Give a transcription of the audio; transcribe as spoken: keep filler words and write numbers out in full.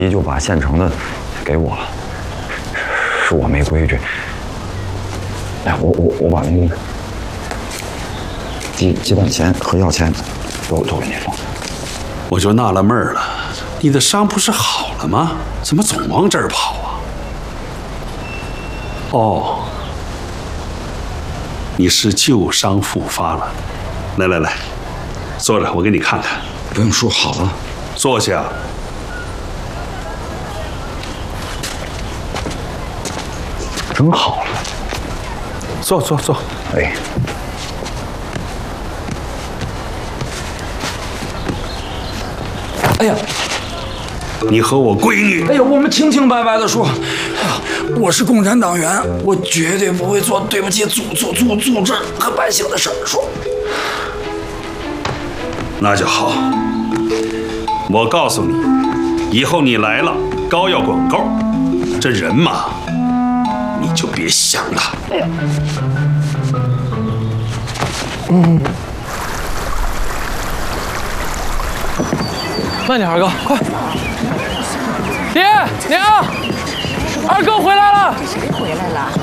姨就把现成的给我了，是我没规矩。哎，我我我把那个鸡鸡蛋钱和药钱都都给你放。 我就纳了闷了，你的伤不是好了吗？怎么总往这儿跑啊？哦，你是旧伤复发了。来来来，坐着，我给你看看。 不用说，好了。 坐下。 真好了。 坐坐坐。 哎。 哎呀， 你和我闺女， 哎呀，我们清清白白的说，哎呀，我是共产党员，我绝对不会做对不起组组组组织和百姓的事儿。说， 那就好。我告诉你，以后你来了，膏药滚够。这人嘛，你就别想了。哎呀， 嗯。慢点，二哥，快！爹娘，二哥回来了。 这谁回来了？